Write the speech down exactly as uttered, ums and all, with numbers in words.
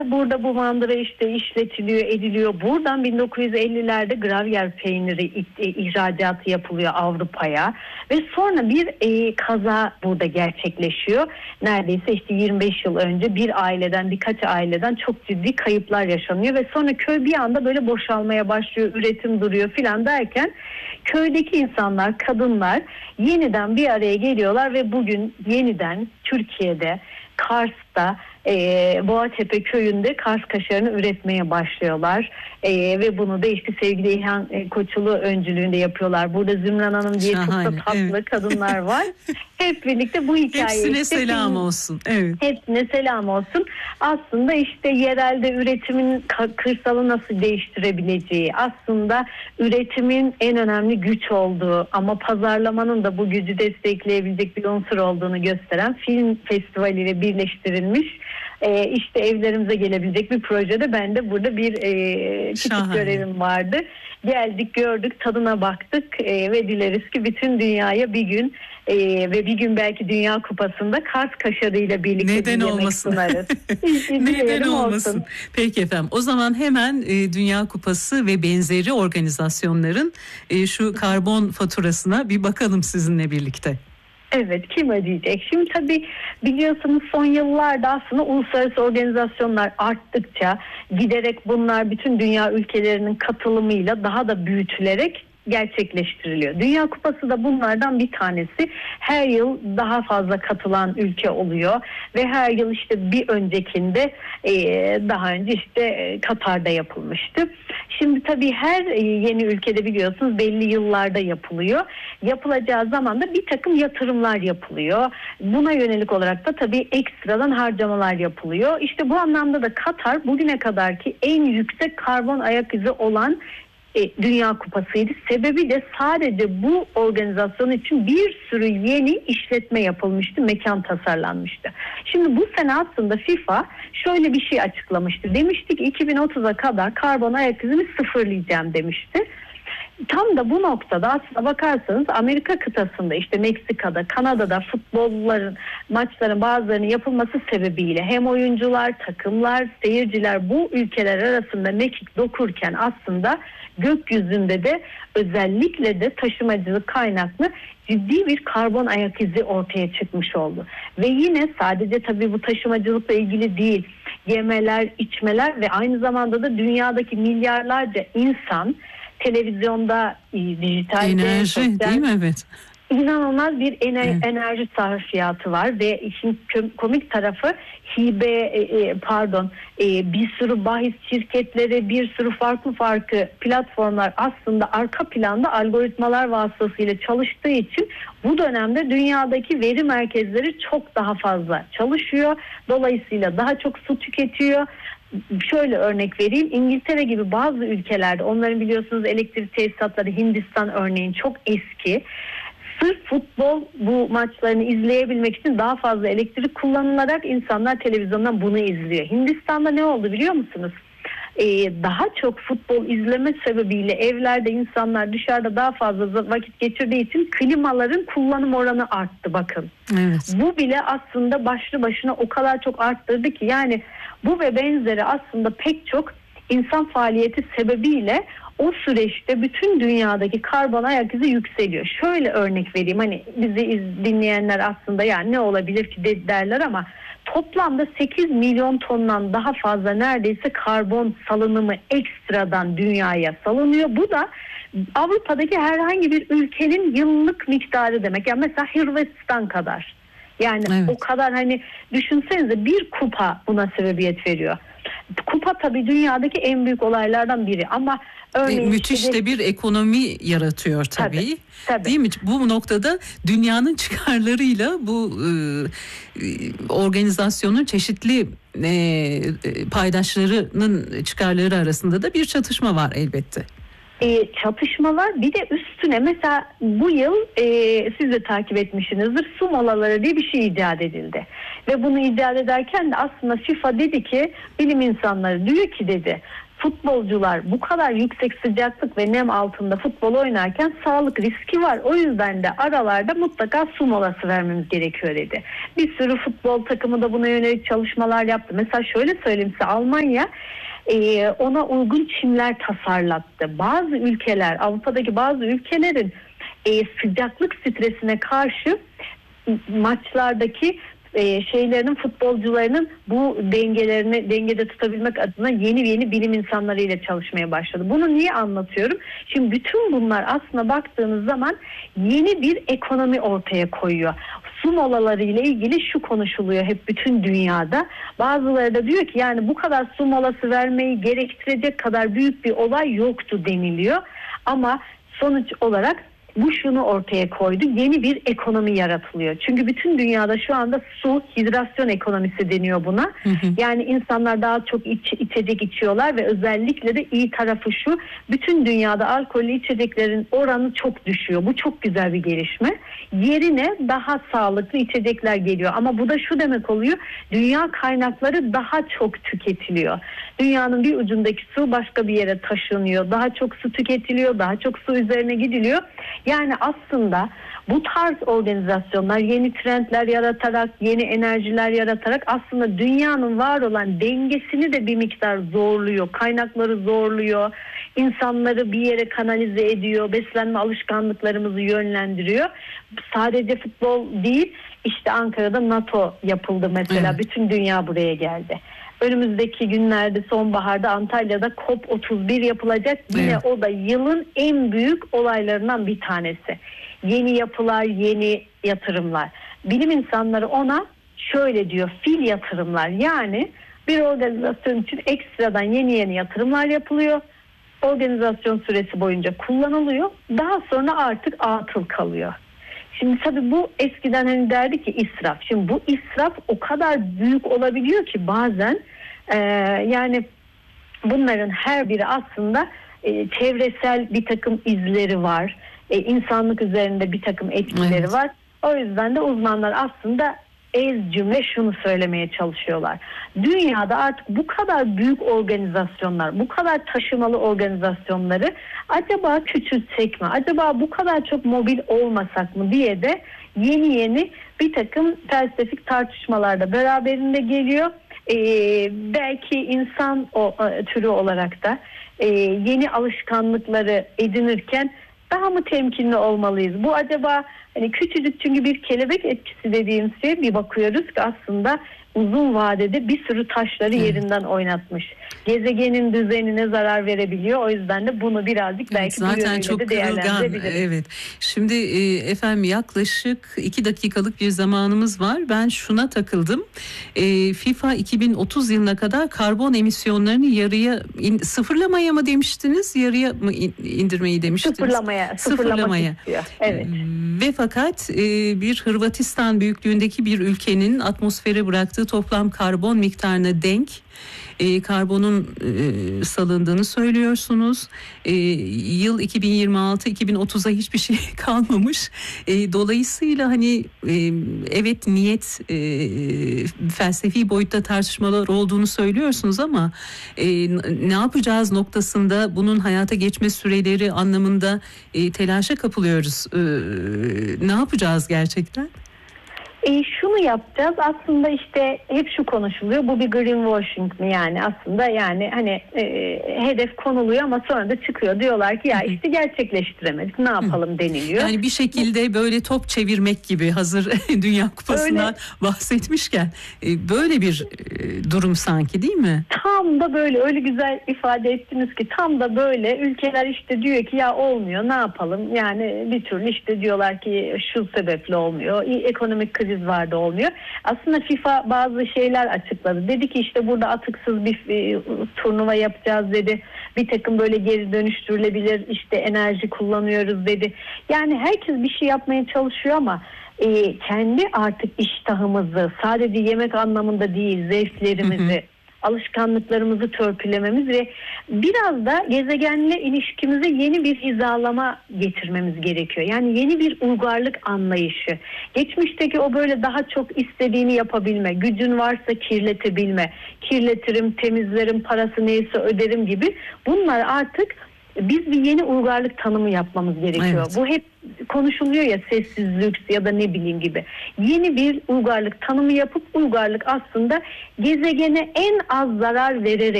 Burada bu mandıra işte işletiliyor, ediliyor. Buradan bin dokuz yüz ellilerde gravyer peyniri ihracatı yapılıyor Avrupa'ya. Ve sonra bir e, kaza burada gerçekleşiyor. Neredeyse işte yirmi beş yıl önce bir aileden, birkaç aileden çok ciddi kayıplar yaşanıyor. Ve sonra köy bir anda böyle boşalmaya başlıyor, üretim duruyor filan derken köydeki insanlar, kadınlar yeniden bir araya geliyorlar ve bugün yeniden Türkiye'de, Kars'ta, e, Boğatepe köyünde Kars kaşarını üretmeye başlıyorlar. E, ve bunu da işte sevgili İlhan e, Koçulu öncülüğünde yapıyorlar. Burada Zümran Hanım diye Şahane, çok da tatlı evet. kadınlar var. Hep birlikte bu hikayeyi... Hepsine işte, selam olsun. Evet. Hepsine selam olsun. Aslında işte yerelde üretimin kırsalı nasıl değiştirebileceği, aslında üretimin en önemli güç olduğu ama pazarlamanın da bu gücü destekleyebilecek bir unsur olduğunu gösteren film festivaliyle birleştirilmiş e, işte evlerimize gelebilecek bir projede ben de burada bir e, küçük görevim vardı. Geldik, gördük, tadına baktık e, ve dileriz ki bütün dünyaya bir gün e, ve bir gün belki Dünya Kupası'nda Kars kaşarıyla birlikte Neden bir yemek olmasın? sunarız. Neden olmasın? Olsun. Peki efendim. O zaman hemen e, Dünya Kupası ve benzeri organizasyonların e, şu karbon faturasına bir bakalım sizinle birlikte. Evet, kim ödeyecek? Şimdi tabii biliyorsunuz son yıllarda aslında uluslararası organizasyonlar arttıkça giderek bunlar bütün dünya ülkelerinin katılımıyla daha da büyütülerek gerçekleştiriliyor. Dünya Kupası da bunlardan bir tanesi. Her yıl daha fazla katılan ülke oluyor ve her yıl işte bir öncekinde e, daha önce işte e, Katar'da yapılmıştı. Şimdi tabii her e, yeni ülkede biliyorsunuz belli yıllarda yapılıyor. Yapılacağı zaman da bir takım yatırımlar yapılıyor. Buna yönelik olarak da tabii ekstradan harcamalar yapılıyor. İşte bu anlamda da Katar bugüne kadarki en yüksek karbon ayak izi olan E, Dünya Kupası'ydı. Sebebi de sadece bu organizasyon için bir sürü yeni işletme yapılmıştı, mekan tasarlanmıştı. Şimdi bu sene aslında FIFA şöyle bir şey açıklamıştı. Demişti ki iki bin otuza kadar karbon ayak izimi sıfırlayacağım demişti. Tam da bu noktada aslına bakarsanız Amerika kıtasında işte Meksika'da, Kanada'da futbolların, maçların bazılarının yapılması sebebiyle hem oyuncular, takımlar, seyirciler bu ülkeler arasında mekik dokurken aslında gökyüzünde de özellikle de taşımacılık kaynaklı ciddi bir karbon ayak izi ortaya çıkmış oldu. Ve yine sadece tabii bu taşımacılıkla ilgili değil, yemeler, içmeler ve aynı zamanda da dünyadaki milyarlarca insan televizyonda, dijitalde, enerji sosyal, değil mi? Evet. İnanılmaz bir ener- evet. enerji sarfiyatı var ve işin komik tarafı hibe e, pardon e, bir sürü bahis şirketleri, bir sürü farklı farklı platformlar aslında arka planda algoritmalar vasıtasıyla çalıştığı için bu dönemde dünyadaki veri merkezleri çok daha fazla çalışıyor. Dolayısıyla daha çok su tüketiyor. Şöyle örnek vereyim, İngiltere gibi bazı ülkelerde onların biliyorsunuz elektrik tesisatları, Hindistan örneğin çok eski. Sırf futbol bu maçlarını izleyebilmek için daha fazla elektrik kullanılarak insanlar televizyondan bunu izliyor. Hindistan'da ne oldu biliyor musunuz? Ee, daha çok futbol izleme sebebiyle evlerde insanlar dışarıda daha fazla vakit geçirdiği için klimaların kullanım oranı arttı bakın. Evet. Bu bile aslında başlı başına o kadar çok arttırdı ki yani bu ve benzeri aslında pek çok insan faaliyeti sebebiyle o süreçte bütün dünyadaki karbon ayak izi yükseliyor. Şöyle örnek vereyim, hani bizi iz, dinleyenler aslında yani ne olabilir ki de, derler ama toplamda sekiz milyon tondan daha fazla neredeyse karbon salınımı ekstradan dünyaya salınıyor. Bu da Avrupa'daki herhangi bir ülkenin yıllık miktarı demek. Yani mesela Hırvatistan kadar. Yani evet. O kadar hani düşünsenize bir kupa buna sebebiyet veriyor. Kupa tabii dünyadaki en büyük olaylardan biri ama örneğin... E, müthiş de bir ekonomi yaratıyor tabii. Tabii, tabii. Değil mi? Bu noktada dünyanın çıkarlarıyla bu e, organizasyonun çeşitli e, paydaşlarının çıkarları arasında da bir çatışma var elbette. E, çatışmalar bir de üstüne mesela bu yıl e, siz de takip etmişsinizdir, su molaları diye bir şey icat edildi. Ve bunu icat ederken de aslında FIFA dedi ki bilim insanları diyor ki dedi futbolcular bu kadar yüksek sıcaklık ve nem altında futbol oynarken sağlık riski var. O yüzden de aralarda mutlaka su molası vermemiz gerekiyor dedi. Bir sürü futbol takımı da buna yönelik çalışmalar yaptı. Mesela şöyle söyleyeyim size, Almanya e, ona uygun çimler tasarlattı. Bazı ülkeler, Avrupa'daki bazı ülkelerin e, sıcaklık stresine karşı maçlardaki e, şeylerinin, futbolcularının bu dengelerini dengede tutabilmek adına yeni yeni bilim insanlarıyla çalışmaya başladı. Bunu niye anlatıyorum? Şimdi bütün bunlar aslında baktığınız zaman yeni bir ekonomi ortaya koyuyor. Su molaları ile ilgili şu konuşuluyor hep bütün dünyada. Bazıları da diyor ki yani bu kadar su molası vermeyi gerektirecek kadar büyük bir olay yoktu deniliyor. Ama sonuç olarak bu şunu ortaya koydu. Yeni bir ekonomi yaratılıyor. Çünkü bütün dünyada şu anda su, hidrasyon ekonomisi deniyor buna. Hı hı. Yani insanlar daha çok iç, içecek içiyorlar ve özellikle de iyi tarafı şu. Bütün dünyada alkollü içeceklerin oranı çok düşüyor. Bu çok güzel bir gelişme. Yerine daha sağlıklı içecekler geliyor. Ama bu da şu demek oluyor. Dünya kaynakları daha çok tüketiliyor. Dünyanın bir ucundaki su başka bir yere taşınıyor. Daha çok su tüketiliyor. Daha çok su üzerine gidiliyor. Yani aslında bu tarz organizasyonlar yeni trendler yaratarak, yeni enerjiler yaratarak aslında dünyanın var olan dengesini de bir miktar zorluyor. Kaynakları zorluyor. İnsanları bir yere kanalize ediyor. Beslenme alışkanlıklarımızı yönlendiriyor. Sadece futbol değil, işte Ankara'da NATO yapıldı mesela. Evet. Bütün dünya buraya geldi. Önümüzdeki günlerde sonbaharda Antalya'da COP otuz bir yapılacak. Yine evet. O da yılın en büyük olaylarından bir tanesi. Yeni yapılar, yeni yatırımlar. Bilim insanları ona şöyle diyor, fil yatırımlar. Yani bir organizasyon için ekstradan yeni yeni yatırımlar yapılıyor. Organizasyon süresi boyunca kullanılıyor. Daha sonra artık atıl kalıyor. Şimdi tabii bu eskiden hani derdi ki israf. Şimdi bu israf o kadar büyük olabiliyor ki bazen e, yani bunların her biri aslında e, çevresel bir takım izleri var. E, insanlık üzerinde bir takım etkileri evet. var. O yüzden de uzmanlar aslında ez cümle şunu söylemeye çalışıyorlar. Dünyada artık bu kadar büyük organizasyonlar, bu kadar taşımalı organizasyonları acaba küçültsek mi? Acaba bu kadar çok mobil olmasak mı diye de yeni yeni bir takım felsefik tartışmalarda beraberinde geliyor. Ee, belki insan o, türü olarak da e, yeni alışkanlıkları edinirken daha mı temkinli olmalıyız? Bu acaba hani küçücük, çünkü bir kelebek etkisi dediğimiz şey, bir bakıyoruz ki aslında uzun vadede bir sürü taşları evet. yerinden oynatmış. Gezegenin düzenine zarar verebiliyor. O yüzden de bunu birazcık belki evet, bu yönüyle de değerlendirebiliriz. Evet. Şimdi e, efendim yaklaşık iki dakikalık bir zamanımız var. Ben şuna takıldım. E, FIFA iki bin otuz yılına kadar karbon emisyonlarını yarıya in, sıfırlamaya mı demiştiniz? Yarıya mı in, indirmeyi demiştiniz? Sıfırlamaya. Sıfırlamaya. Evet. Ve fakat e, bir Hırvatistan büyüklüğündeki bir ülkenin atmosfere bıraktığı toplam karbon miktarına denk e, karbonun e, salındığını söylüyorsunuz. E, yıl iki bin yirmi altı iki bin otuza hiçbir şey kalmamış. E, dolayısıyla hani e, evet niyet e, felsefi boyutta tartışmalar olduğunu söylüyorsunuz ama e, ne yapacağız noktasında, bunun hayata geçme süreleri anlamında e, telaşa kapılıyoruz. E, ne yapacağız gerçekten? E, şunu yapacağız aslında, işte hep şu konuşuluyor, bu bir greenwashing mi yani, aslında yani hani e, hedef konuluyor ama sonra da çıkıyor diyorlar ki ya işte gerçekleştiremedik, ne yapalım deniliyor. Yani bir şekilde böyle top çevirmek gibi, hazır Dünya Kupası'ndan öyle bahsetmişken e, böyle bir e, durum sanki, değil mi? Tam da böyle, öyle güzel ifade ettiniz ki tam da böyle ülkeler işte diyor ki ya olmuyor, ne yapalım yani, bir türlü işte diyorlar ki şu sebeple olmuyor, ekonomik kriz vardı olmuyor. Aslında FIFA bazı şeyler açıkladı. Dedi ki işte burada atıksız bir e, turnuva yapacağız dedi. Bir takım böyle geri dönüştürülebilir işte enerji kullanıyoruz dedi. Yani herkes bir şey yapmaya çalışıyor ama e, kendi artık iştahımızı, sadece yemek anlamında değil, zevklerimizi, hı hı. alışkanlıklarımızı törpülememiz ve biraz da gezegenle ilişkimize yeni bir hizalama getirmemiz gerekiyor. Yani yeni bir uygarlık anlayışı. Geçmişteki o böyle daha çok istediğini yapabilme, gücün varsa kirletebilme, kirletirim, temizlerim, parası neyse öderim gibi, bunlar artık biz bir yeni uygarlık tanımı yapmamız gerekiyor. Evet. Bu hep konuşuluyor ya, sessiz lüks ya da ne bileyim gibi. Yeni bir uygarlık tanımı yapıp uygarlık aslında gezegene en az zarar vererek